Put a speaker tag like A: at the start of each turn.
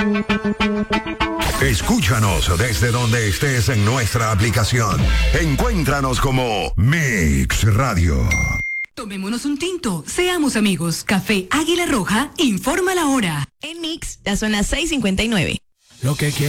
A: Escúchanos desde donde estés en nuestra aplicación. Encuéntranos como Mix Radio.
B: Tomémonos un tinto, seamos amigos. Café Águila Roja informa la hora.
C: En Mix, ya son las 6:59.
D: Lo que quiero.